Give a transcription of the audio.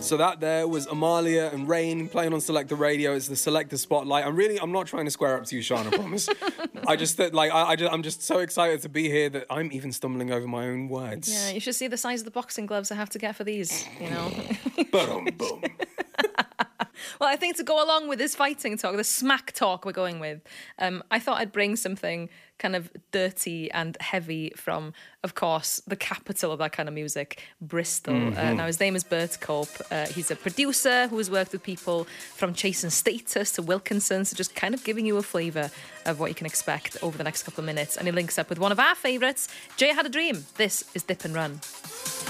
So that there was Amalia and Rain playing on Selector Radio. It's the Selector Spotlight. I'm not trying to square up to you, Sean, I promise. I'm just so excited to be here that I'm even stumbling over my own words. Yeah, you should see the size of the boxing gloves I have to get for these, you know. Boom. Well, I think to go along with this fighting talk, the smack talk we're going with, I thought I'd bring something kind of dirty and heavy from, of course, the capital of that kind of music, Bristol. Now, his name is Bert Cope. He's a producer who has worked with people from Chasing Status to Wilkinson, so just kind of giving you a flavour of what you can expect over the next couple of minutes. And he links up with one of our favourites, Jay Had a Dream. This is Dip and Run.